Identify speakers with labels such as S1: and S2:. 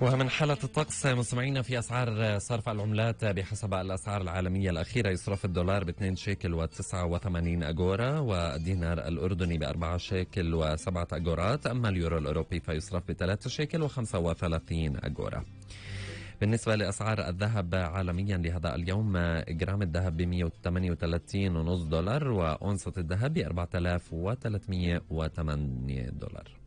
S1: ومن حالة الطقس مستمعينا في أسعار صرف العملات بحسب الأسعار العالمية الأخيرة. يصرف الدولار ب2 شيكل و89 أجورا، والدينار الأردني ب4 شيكل و7 أجورات، أما اليورو الأوروبي فيصرف ب3 شيكل و35 أجورا. بالنسبة لأسعار الذهب عالميا لهذا اليوم، جرام الذهب ب138.5 دولار، وأونصة الذهب ب4308 دولار.